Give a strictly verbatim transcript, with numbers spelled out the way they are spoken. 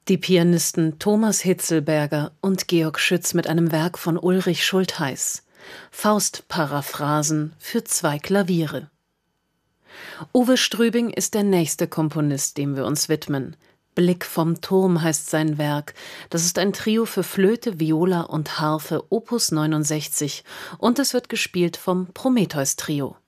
Die Pianisten Thomas Hitzelberger und Georg Schütz mit einem Werk von Ulrich Schultheiß. Faust-Paraphrasen für zwei Klaviere. Uwe Strübing ist der nächste Komponist, dem wir uns widmen. Blick vom Turm heißt sein Werk. Das ist ein Trio für Flöte, Viola und Harfe, Opus neunundsechzig, und es wird gespielt vom Prometheus Trio.